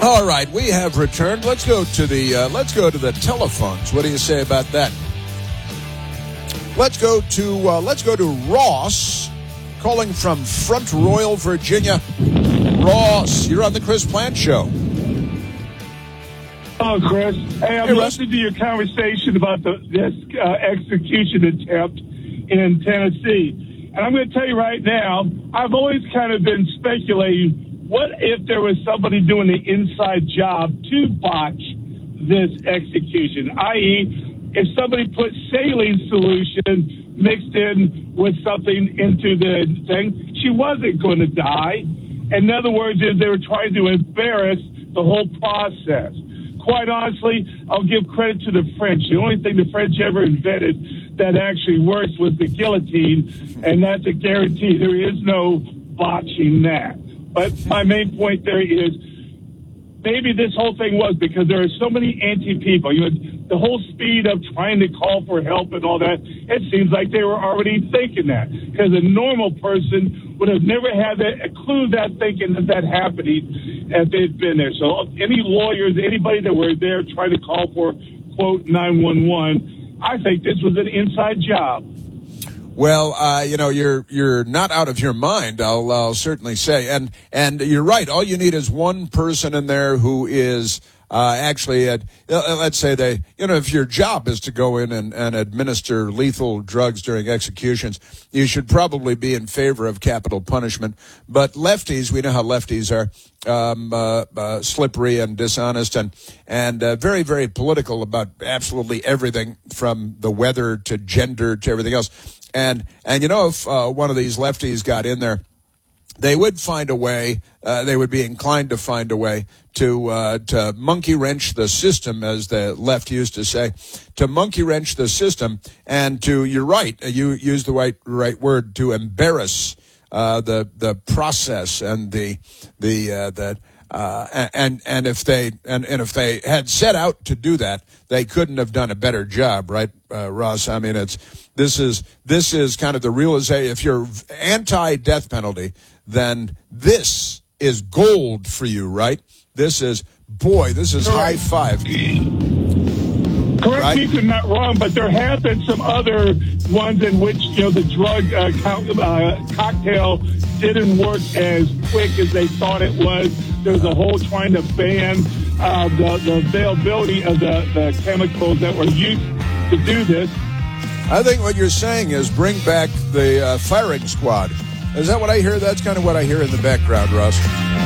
All right, we have returned. Let's go to the telephones. What do you say about that? Let's go to Ross, calling from Front Royal, Virginia. Ross, you're on the Chris Plant Show. Hello, Chris. Hey, I'm listening to your conversation about this execution attempt in Tennessee. And I'm going to tell you right now, I've always kind of been speculating, what if there was somebody doing the inside job to botch this execution? I.e., if somebody put saline solution mixed in with something into the thing, she wasn't going to die. In other words, they were trying to embarrass the whole process. Quite honestly, I'll give credit to the French. The only thing the French ever invented that actually works was the guillotine, and that's a guarantee. There is no botching that. But my main point there is maybe this whole thing was because there are so many anti-people. You know, the whole speed of trying to call for help and all that, it seems like they were already thinking that. Because a normal person would have never had a clue that thinking that happening if they'd been there. So any lawyers, anybody that were there trying to call for, quote, 911, I think this was an inside job. Well, you're not out of your mind, I'll certainly say. And you're right. All you need is one person in there who is actually, let's say if your job is to go in and administer lethal drugs during executions, you should probably be in favor of capital punishment. But lefties, we know how lefties are, slippery and dishonest and very, very political about absolutely everything from the weather to gender to everything else. And if one of these lefties got in there, they would find a way, they would be inclined to find a way to monkey wrench the system, as the left used to say, to monkey wrench the system and to, you're right, you used the right word, to embarrass the process and and if they had set out to do that, they couldn't have done a better job, right, Ross? I mean, this is kind of the realization. If you're anti-death penalty, then this is gold for you, right? This is high five. Correct me if I'm not wrong, but there have been some other ones in which the drug cocktail didn't work as quick as they thought it was. There was a whole trying to ban the availability of the chemicals that were used to do this. I think what you're saying is bring back the firing squad. Is that what I hear? That's kind of what I hear in the background, Russ.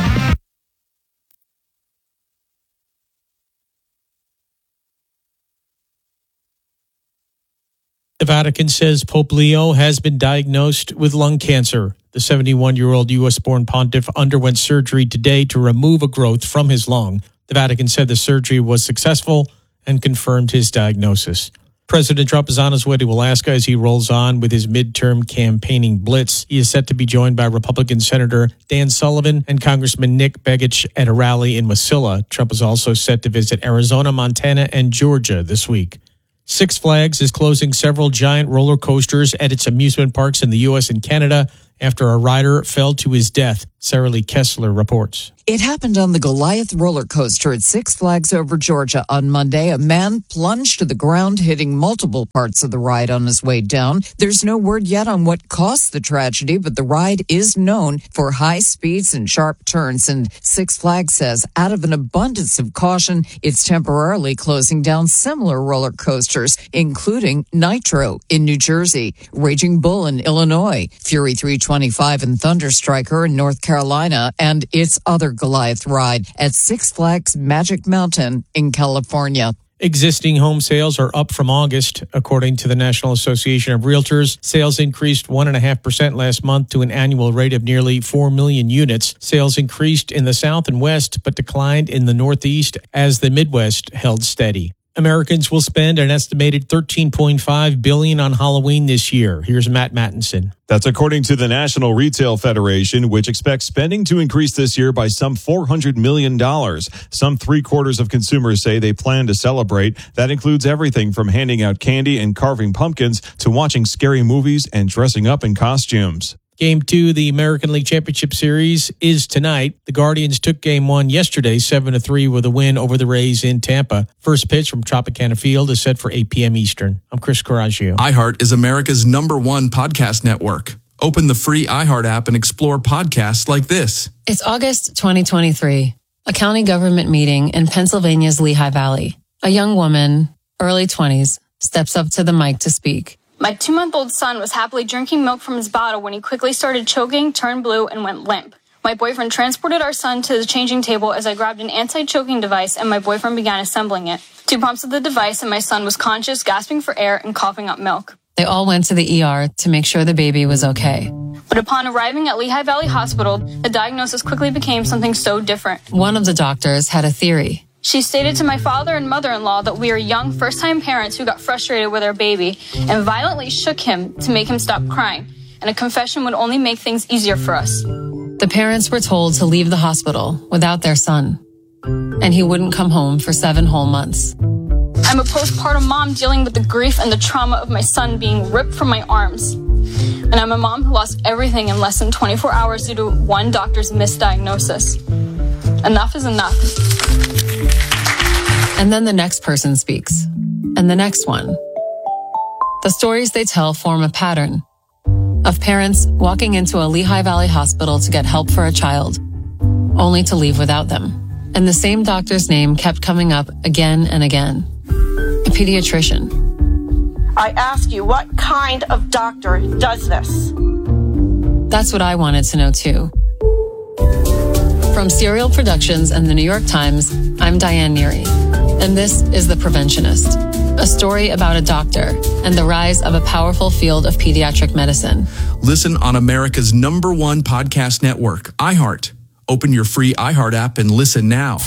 The Vatican says Pope Leo has been diagnosed with lung cancer. The 71-year-old U.S.-born pontiff underwent surgery today to remove a growth from his lung. The Vatican said the surgery was successful and confirmed his diagnosis. President Trump is on his way to Alaska as he rolls on with his midterm campaigning blitz. He is set to be joined by Republican Senator Dan Sullivan and Congressman Nick Begich at a rally in Wasilla. Trump is also set to visit Arizona, Montana, and Georgia this week. Six Flags is closing several giant roller coasters at its amusement parks in the U.S. and Canada after a rider fell to his death. Sarah Lee Kessler reports. It happened on the Goliath roller coaster at Six Flags Over Georgia on Monday. A man plunged to the ground, hitting multiple parts of the ride on his way down. There's no word yet on what caused the tragedy, but the ride is known for high speeds and sharp turns. And Six Flags says, out of an abundance of caution, it's temporarily closing down similar roller coasters, including Nitro in New Jersey, Raging Bull in Illinois, Fury 325 and Thunder Striker in North Carolina, and its other Goliath ride at Six Flags Magic Mountain in California. Existing home sales are up from August. According to the National Association of Realtors, sales increased 1.5% last month to an annual rate of nearly 4 million units. Sales increased in the South and West, but declined in the Northeast as the Midwest held steady. Americans will spend an estimated $13.5 billion on Halloween this year. Here's Matt Mattinson. That's according to the National Retail Federation, which expects spending to increase this year by some $400 million. Some 3/4 of consumers say they plan to celebrate. That includes everything from handing out candy and carving pumpkins to watching scary movies and dressing up in costumes. Game 2, the American League Championship Series, is tonight. The Guardians took Game 1 yesterday, 7-3, with a win over the Rays in Tampa. First pitch from Tropicana Field is set for 8 p.m. Eastern. I'm Chris Coraggio. iHeart is America's #1 podcast network. Open the free iHeart app and explore podcasts like this. It's August 2023, a county government meeting in Pennsylvania's Lehigh Valley. A young woman, early 20s, steps up to the mic to speak. My 2-month-old son was happily drinking milk from his bottle when he quickly started choking, turned blue, and went limp. My boyfriend transported our son to the changing table as I grabbed an anti-choking device and my boyfriend began assembling it. 2 pumps of the device and my son was conscious, gasping for air, and coughing up milk. They all went to the ER to make sure the baby was okay. But upon arriving at Lehigh Valley Hospital, the diagnosis quickly became something so different. One of the doctors had a theory. She stated to my father and mother-in-law that we are young, first-time parents who got frustrated with our baby and violently shook him to make him stop crying, and a confession would only make things easier for us. The parents were told to leave the hospital without their son, and he wouldn't come home for 7 whole months. I'm a postpartum mom dealing with the grief and the trauma of my son being ripped from my arms. And I'm a mom who lost everything in less than 24 hours due to one doctor's misdiagnosis. Enough is enough. And then the next person speaks, and the next one. The stories they tell form a pattern of parents walking into a Lehigh Valley hospital to get help for a child, only to leave without them. And the same doctor's name kept coming up again and again. A pediatrician. I ask you, what kind of doctor does this? That's what I wanted to know too. From Serial Productions and the New York Times, I'm Diane Neary, and this is The Preventionist, a story about a doctor and the rise of a powerful field of pediatric medicine. Listen on America's #1 podcast network, iHeart. Open your free iHeart app and listen now.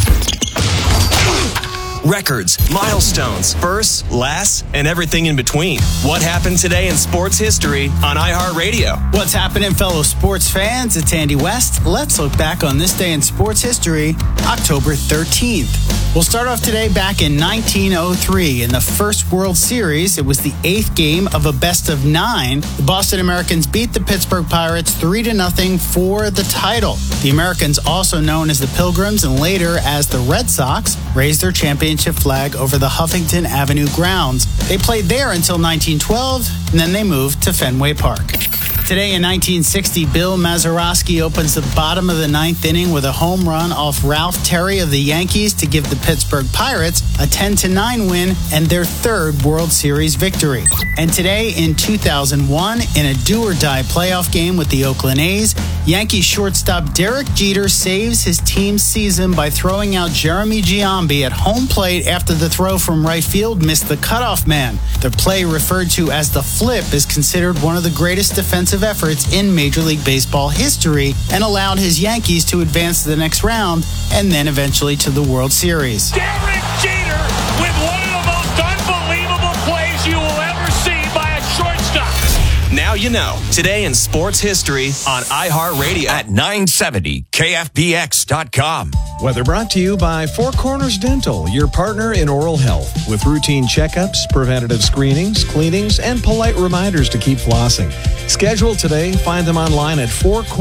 Records, milestones, firsts, lasts, and everything in between. What happened today in sports history on iHeartRadio? What's happening, fellow sports fans? It's Andy West. Let's look back on this day in sports history, October 13th. We'll start off today back in 1903 in the first World Series. It was the 8th game of a best-of-9. The Boston Americans beat the Pittsburgh Pirates 3-0 for the title. The Americans, also known as the Pilgrims and later as the Red Sox, raised their championship flag over the Huffington Avenue grounds. They played there until 1912, and then they moved to Fenway Park. Today in 1960, Bill Mazeroski opens the bottom of the 9th inning with a home run off Ralph Terry of the Yankees to give the Pittsburgh Pirates a 10-9 win and their 3rd World Series victory. And today in 2001, in a do-or-die playoff game with the Oakland A's, Yankees shortstop Derek Jeter saves his team's season by throwing out Jeremy Giambi at home plate after the throw from right field missed the cutoff man. The play, referred to as the flip, is considered one of the greatest defensive efforts in Major League Baseball history and allowed his Yankees to advance to the next round and then eventually to the World Series. Derek Jeter with one of the most unbelievable plays you will ever see by a shortstop. Now you know. Today in sports history on iHeartRadio at 970 KFBX.com. Weather brought to you by Four Corners Dental, your partner in oral health, with routine checkups, preventative screenings, cleanings, and polite reminders to keep flossing. Schedule today. Find them online at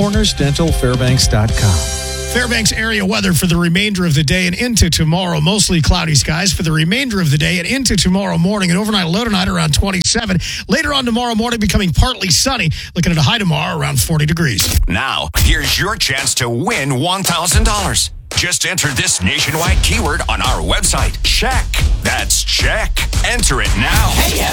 fourcornersdentalfairbanks.com. Fairbanks area weather for the remainder of the day and into tomorrow. Mostly cloudy skies for the remainder of the day and into tomorrow morning. An overnight low tonight around 27. Later on tomorrow morning becoming partly sunny. Looking at a high tomorrow around 40 degrees. Now, here's your chance to win $1,000. Just enter this nationwide keyword on our website. Check. That's check. Enter it now. Hey,